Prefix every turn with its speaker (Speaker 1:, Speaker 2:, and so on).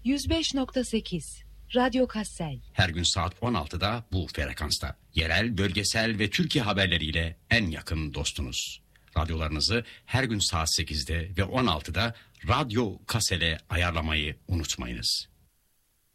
Speaker 1: 105.8 Radyo Kassel.
Speaker 2: Her gün saat 16'da bu frekansta. Yerel, bölgesel ve Türkiye haberleriyle en yakın dostunuz. Radyolarınızı her gün saat 8'de ve 16'da Radyo Kassel'e ayarlamayı unutmayınız.